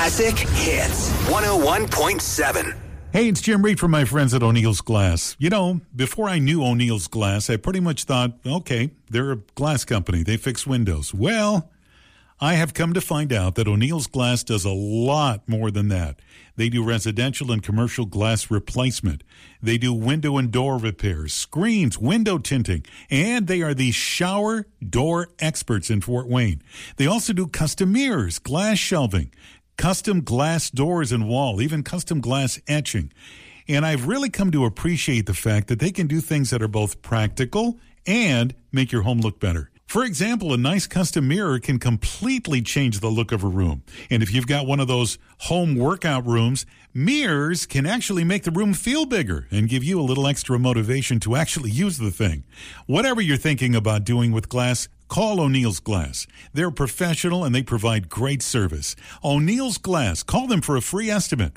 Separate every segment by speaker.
Speaker 1: Classic Hits 101.7.
Speaker 2: Hey, it's Jim Reed from my friends at O'Neill's Glass. You know, before I knew O'Neill's Glass, I pretty much thought, okay, they're a glass company. They fix windows. Well, I have come to find out that O'Neill's Glass does a lot more than that. They do residential and commercial glass replacement. They do window and door repairs, screens, window tinting, and they are the shower door experts in Fort Wayne. They also do custom mirrors, glass shelving, custom glass doors and wall, even custom glass etching. And I've really come to appreciate the fact that they can do things that are both practical and make your home look better. For example, a nice custom mirror can completely change the look of a room. And if you've got one of those home workout rooms, mirrors can actually make the room feel bigger and give you a little extra motivation to actually use the thing. Whatever you're thinking about doing with glass, call O'Neill's Glass. They're professional and they provide great service. O'Neill's Glass. Call them for a free estimate,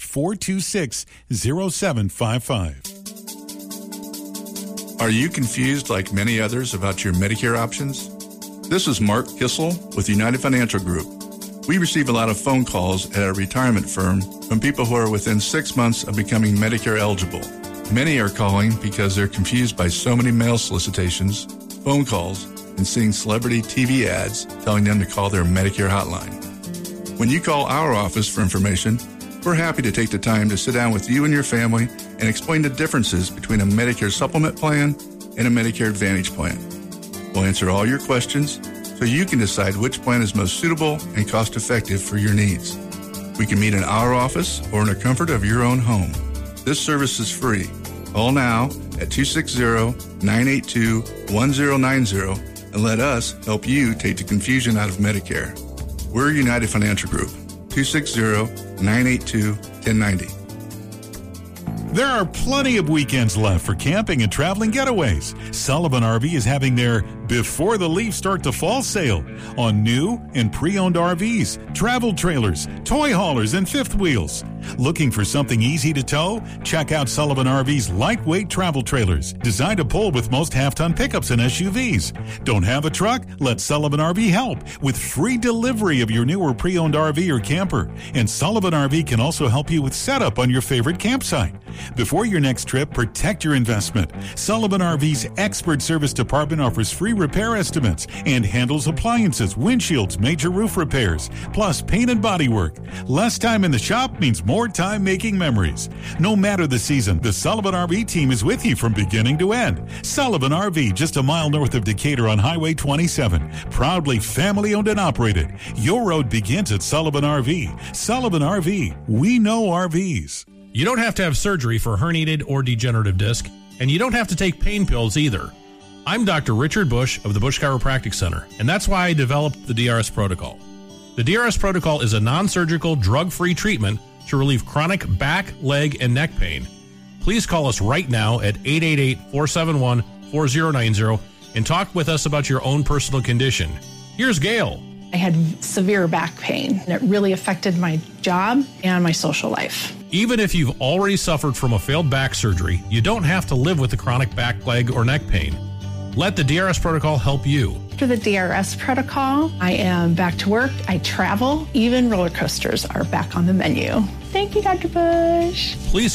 Speaker 2: 426-0755.
Speaker 3: Are you confused like many others about your Medicare options? This is Mark Kissel with United Financial Group. We receive a lot of phone calls at our retirement firm from people who are within 6 months of becoming Medicare eligible. Many are calling because they're confused by so many mail solicitations, phone calls, and seeing celebrity TV ads telling them to call their Medicare hotline. When you call our office for information, we're happy to take the time to sit down with you and your family and explain the differences between a Medicare supplement plan and a Medicare Advantage plan. We'll answer all your questions so you can decide which plan is most suitable and cost-effective for your needs. We can meet in our office or in the comfort of your own home. This service is free. Call now at 260-982-1090 and let us help you take the confusion out of Medicare. We're United Financial Group, 260-982-1090.
Speaker 2: There are plenty of weekends left for camping and traveling getaways. Sullivan RV is having their Before the Leaves Start to Fall sale on new and pre-owned RVs, travel trailers, toy haulers, and fifth wheels. Looking for something easy to tow? Check out Sullivan RV's lightweight travel trailers, designed to pull with most half-ton pickups and SUVs. Don't have a truck? Let Sullivan RV help with free delivery of your new or pre-owned RV or camper. And Sullivan RV can also help you with setup on your favorite campsite. Before your next trip, protect your investment. Sullivan RV's expert service department offers free repair estimates and handles appliances, windshields, major roof repairs, plus paint and body work. Less time in the shop means more time making memories. No matter the season, the Sullivan RV team is with you from beginning to end. Sullivan RV, just a mile north of Decatur on Highway 27. Proudly family owned and operated. Your road begins at Sullivan RV. Sullivan RV, we know RVs.
Speaker 4: You don't have to have surgery for herniated or degenerative disc, and you don't have to take pain pills either. I'm Dr. Richard Bush of the Bush Chiropractic Center, and that's why I developed the DRS Protocol. The DRS Protocol is a non-surgical, drug-free treatment to relieve chronic back, leg, and neck pain. Please call us right now at 888-471-4090 and talk with us about your own personal condition. Here's Gail.
Speaker 5: I had severe back pain, and it really affected my job and my social life.
Speaker 4: Even if you've already suffered from a failed back surgery, you don't have to live with the chronic back, leg, or neck pain. Let the DRS Protocol help you.
Speaker 5: After the DRS Protocol, I am back to work. I travel. Even roller coasters are back on the menu. Thank you, Dr. Bush.
Speaker 4: Please